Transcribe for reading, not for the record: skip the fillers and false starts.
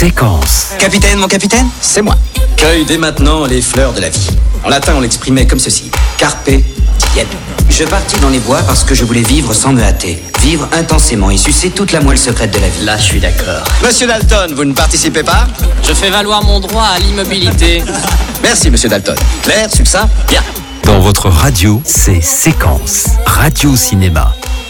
Séquence. Capitaine, mon capitaine, c'est moi. Cueille dès maintenant les fleurs de la vie. En latin, on l'exprimait comme ceci. Carpe diem. Je partis dans les bois parce que je voulais vivre sans me hâter. Vivre intensément et sucer toute la moelle secrète de la vie. Là, je suis d'accord. Monsieur Dalton, vous ne participez pas? Je fais valoir mon droit à l'immobilité. Merci, monsieur Dalton. Clair, succinct, bien. Dans votre radio, c'est Séquence. Radio Cinéma.